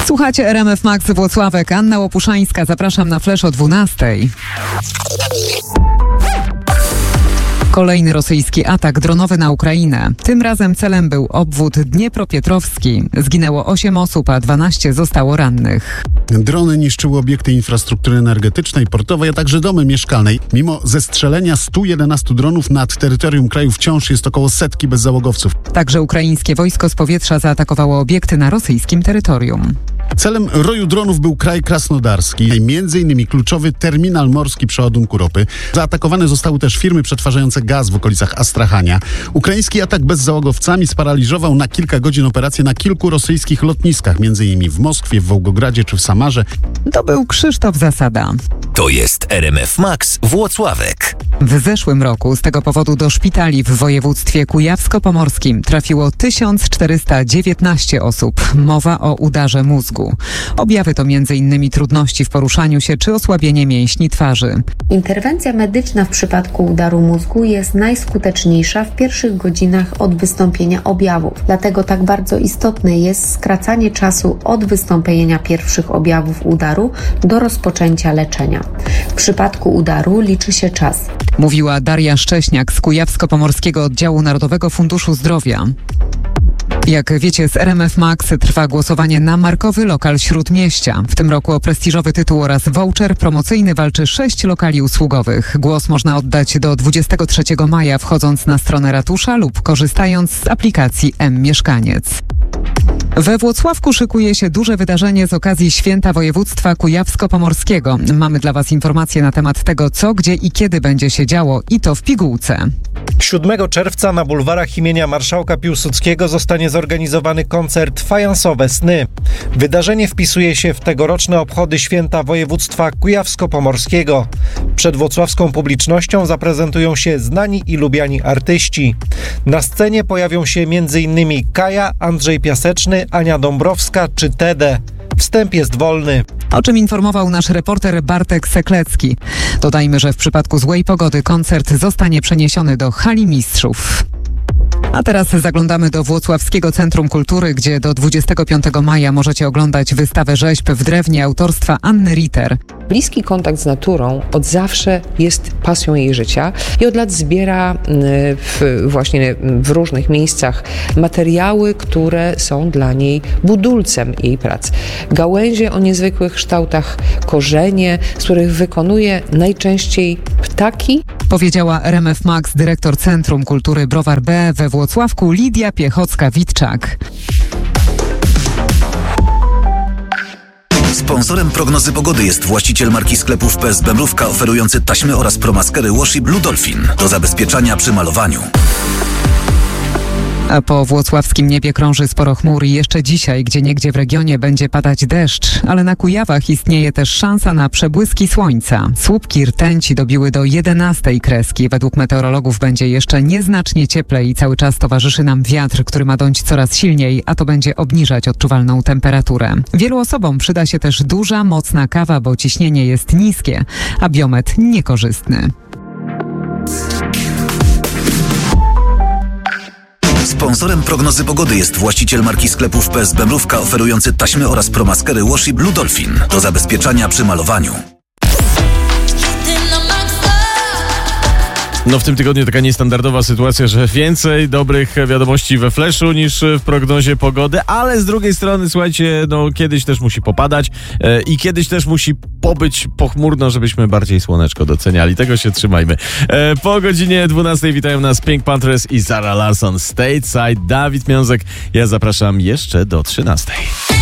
Słuchacie RMF Max Włocławek. Anna Łopuszańska. Zapraszam na Flash o 12:00. Kolejny rosyjski atak dronowy na Ukrainę. Tym razem celem był obwód Dniepropietrowski. Zginęło 8 osób, a 12 zostało rannych. Drony niszczyły obiekty infrastruktury energetycznej, portowej, a także domy mieszkalne. Mimo zestrzelenia 111 dronów nad terytorium kraju wciąż jest około 100 bezzałogowców. Także ukraińskie wojsko z powietrza zaatakowało obiekty na rosyjskim terytorium. Celem roju dronów był kraj krasnodarski, m.in. kluczowy terminal morski przeładunku ropy. Zaatakowane zostały też firmy przetwarzające gaz w okolicach Astrachania. Ukraiński atak bezzałogowcami sparaliżował na kilka godzin operacje na kilku rosyjskich lotniskach, m.in. w Moskwie, w Wołgogradzie czy w Samarze. To był Krzysztof Zasada. To jest RMF Max Włocławek. W zeszłym roku z tego powodu do szpitali w województwie kujawsko-pomorskim trafiło 1419 osób. Mowa o udarze mózgu. Objawy to m.in. trudności w poruszaniu się czy osłabienie mięśni twarzy. Interwencja medyczna w przypadku udaru mózgu jest najskuteczniejsza w pierwszych godzinach od wystąpienia objawów. Dlatego tak bardzo istotne jest skracanie czasu od wystąpienia pierwszych objawów udaru do rozpoczęcia leczenia. W przypadku udaru liczy się czas. Mówiła Daria Szcześniak z Kujawsko-Pomorskiego Oddziału Narodowego Funduszu Zdrowia. Jak wiecie, z RMF Max trwa głosowanie na markowy lokal Śródmieścia. W tym roku o prestiżowy tytuł oraz voucher promocyjny walczy 6 lokali usługowych. Głos można oddać do 23 maja, wchodząc na stronę ratusza lub korzystając z aplikacji M-Mieszkaniec. We Włocławku szykuje się duże wydarzenie z okazji Święta Województwa Kujawsko-Pomorskiego. Mamy dla Was informacje na temat tego, co, gdzie i kiedy będzie się działo, i to w pigułce. 7 czerwca na bulwarach imienia Marszałka Piłsudskiego zostanie zorganizowany koncert Fajansowe Sny. Wydarzenie wpisuje się w tegoroczne obchody Święta Województwa Kujawsko-Pomorskiego. Przed włocławską publicznością zaprezentują się znani i lubiani artyści. Na scenie pojawią się m.in. Kaja, Andrzej Piaseczny, Ania Dąbrowska czy Tede. Wstęp jest wolny. O czym informował nasz reporter Bartek Seklecki. Dodajmy, że w przypadku złej pogody koncert zostanie przeniesiony do Hali Mistrzów. A teraz zaglądamy do Włocławskiego Centrum Kultury, gdzie do 25 maja możecie oglądać wystawę rzeźb w drewnie autorstwa Anny Ritter. Bliski kontakt z naturą od zawsze jest pasją jej życia i od lat zbiera właśnie w różnych miejscach materiały, które są dla niej budulcem jej prac. Gałęzie o niezwykłych kształtach, korzenie, z których wykonuje najczęściej ptaki. Powiedziała RMF Max dyrektor Centrum Kultury Browar B we Włocławku Lidia Piechocka-Witczak. Sponsorem prognozy pogody jest właściciel marki sklepów PSB Mrówka, oferujący taśmy oraz promaskery Washi Blue Dolphin do zabezpieczania przy malowaniu. A po włocławskim niebie krąży sporo chmur i jeszcze dzisiaj gdzieniegdzie w regionie będzie padać deszcz, ale na Kujawach istnieje też szansa na przebłyski słońca. Słupki rtęci dobiły do 11 kreski. Według meteorologów będzie jeszcze nieznacznie cieplej i cały czas towarzyszy nam wiatr, który ma dąć coraz silniej, a to będzie obniżać odczuwalną temperaturę. Wielu osobom przyda się też duża, mocna kawa, bo ciśnienie jest niskie, a biometr niekorzystny. Sponsorem prognozy pogody jest właściciel marki sklepów PSB Mrówka, oferujący taśmy oraz promaskery Washi Blue Dolphin do zabezpieczania przy malowaniu. No w tym tygodniu taka niestandardowa sytuacja, że więcej dobrych wiadomości we Flashu niż w prognozie pogody, ale z drugiej strony, słuchajcie, no kiedyś też musi popadać i kiedyś też musi pobyć pochmurno, żebyśmy bardziej słoneczko doceniali. Tego się trzymajmy. Po godzinie 12 witają nas Pink Panthers i Zara Larsson. Stateside, Dawid Miązek. Ja zapraszam jeszcze do 13.